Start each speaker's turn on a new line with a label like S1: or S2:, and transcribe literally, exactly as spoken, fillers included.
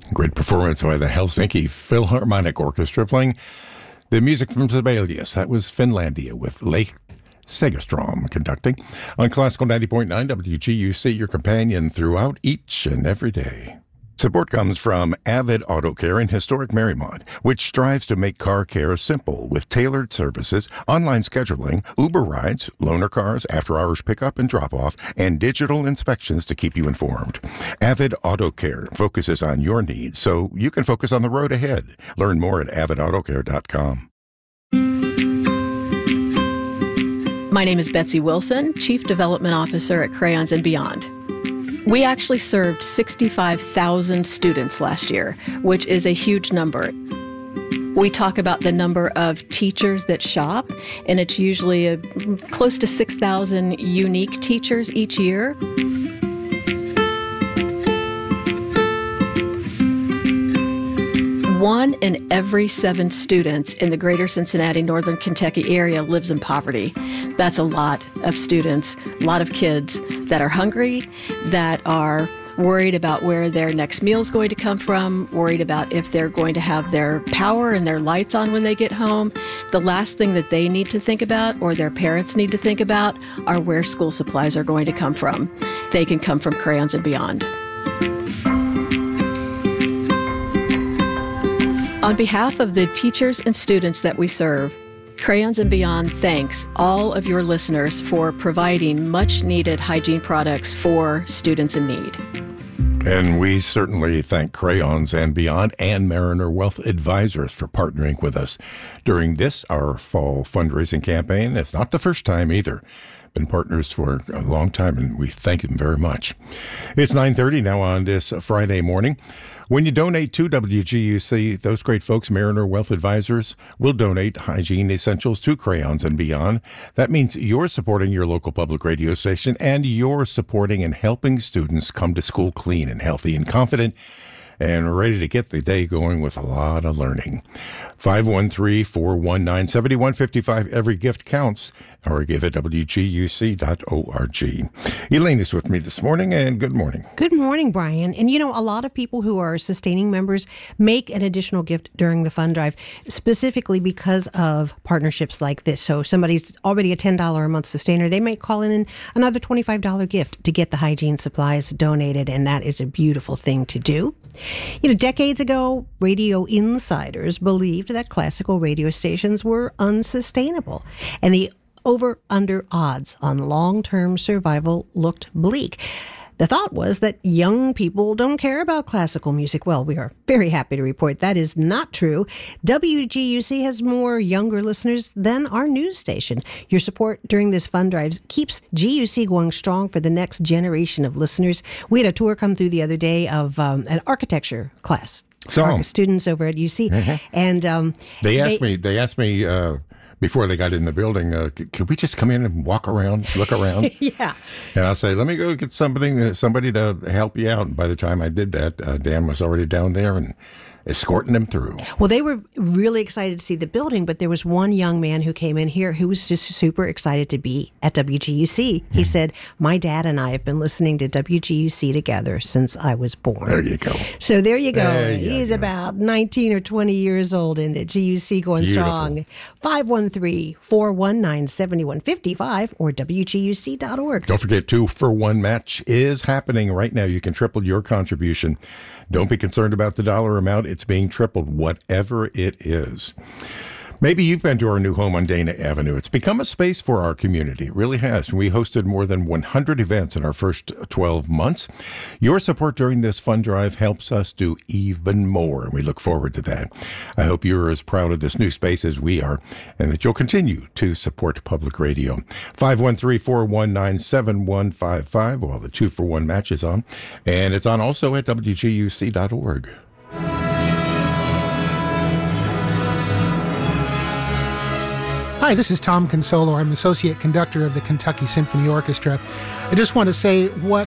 S1: Great performance by the Helsinki Philharmonic Orchestra playing the music from Sibelius. That was Finlandia with Lake Segerstrom conducting on Classical ninety point nine W G U C, your companion throughout each and every day. Support comes from Avid Auto Care in historic Marymount, which strives to make car care simple with tailored services, online scheduling, Uber rides, loaner cars, after-hours pickup and drop-off, and digital inspections to keep you informed. Avid Auto Care focuses on your needs so you can focus on the road ahead. Learn more at avid auto care dot com.
S2: My name is Betsy Wilson, Chief Development Officer at Crayons and Beyond. We actually served sixty-five thousand students last year, which is a huge number. We talk about the number of teachers that shop, and it's usually a, close to six thousand unique teachers each year. One in every seven students in the greater Cincinnati, Northern Kentucky area lives in poverty. That's a lot of students, a lot of kids that are hungry, that are worried about where their next meal is going to come from, worried about if they're going to have their power and their lights on when they get home. The last thing that they need to think about, or their parents need to think about, are where school supplies are going to come from. They can come from Crayons and Beyond. On behalf of the teachers and students that we serve, Crayons and Beyond thanks all of your listeners for providing much-needed hygiene products for students in need.
S1: And we certainly thank Crayons and Beyond and Mariner Wealth Advisors for partnering with us during this, our fall fundraising campaign. It's not the first time either. Been partners for a long time, and we thank them very much. It's nine thirty now on this Friday morning. When you donate to W G U C, those great folks, Mariner Wealth Advisors, will donate hygiene essentials to Crayons and Beyond. That means you're supporting your local public radio station, and you're supporting and helping students come to school clean and healthy and confident and ready to get the day going with a lot of learning. five one three, four one nine, seven one five five. Every gift counts. Or give at W G U C dot org. Elaine is with me this morning, and good morning.
S3: Good morning, Brian. And you know, a lot of people who are sustaining members make an additional gift during the fund drive, specifically because of partnerships like this. So somebody's already a ten dollars a month sustainer, they may call in another twenty-five dollars gift to get the hygiene supplies donated, and that is a beautiful thing to do. You know, decades ago, radio insiders believed that classical radio stations were unsustainable, and the over-under odds on long-term survival looked bleak. The thought was that young people don't care about classical music. Well, we are very happy to report that is not true. W G U C has more younger listeners than our news station. Your support during this fund drive keeps G U C going strong for the next generation of listeners. We had a tour come through the other day of um, an architecture class.
S1: So,
S3: students over at U C. Mm-hmm. And um,
S1: they asked they, me, they asked me, uh, before they got in the building, uh, could we just come in and walk around, look around?
S3: Yeah.
S1: And I'll say, let me go get somebody, somebody to help you out. And by the time I did that, uh, Dan was already down there and escorting them through.
S3: Well, they were really excited to see the building, but there was one young man who came in here who was just super excited to be at W G U C. He mm. said, my dad and I have been listening to W G U C together since I was born.
S1: There you go.
S3: So there you go.
S1: There you
S3: He's
S1: go.
S3: about nineteen or twenty years old and at G U C going
S1: Beautiful.
S3: strong. five one three, four one nine, seven one five five or W G U C dot org.
S1: Don't forget, two for one match is happening right now. You can triple your contribution. Don't be concerned about the dollar amount. It's being tripled, whatever it is. Maybe you've been to our new home on Dana Avenue. It's become a space for our community. It really has. We hosted more than one hundred events in our first twelve months. Your support during this fund drive helps us do even more, and we look forward to that. I hope you're as proud of this new space as we are, and that you'll continue to support public radio. five one three, four one nine, seven one five five while the two for one match is on, and it's on also at W G U C dot org.
S4: Hi, this is Tom Consolo. I'm Associate Conductor of the Kentucky Symphony Orchestra. I just want to say what